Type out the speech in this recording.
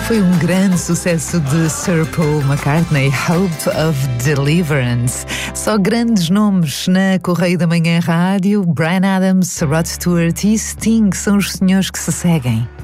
Foi um grande sucesso de Sir Paul McCartney, Hope of Deliverance. Só grandes nomes na Correio da Manhã Rádio. Bryan Adams, Rod Stewart e Sting são os senhores que se seguem.